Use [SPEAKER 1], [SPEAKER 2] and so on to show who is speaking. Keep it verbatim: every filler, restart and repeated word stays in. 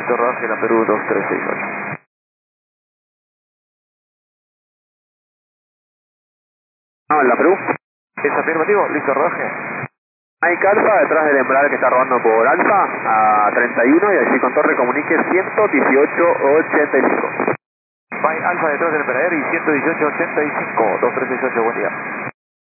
[SPEAKER 1] listo, rodaje la Perú dos tres seis ocho.
[SPEAKER 2] No, en la Perú.
[SPEAKER 1] ¿Es afirmativo? Listo, rodaje.
[SPEAKER 2] Mike Alfa detrás del embrague que está rodando por Alfa a treinta y uno y así con torre comunique ciento dieciocho ochenta y cinco.
[SPEAKER 1] Mike Alfa detrás del Embraer y ciento dieciocho ochenta y cinco, dos tres seis ocho, buen día.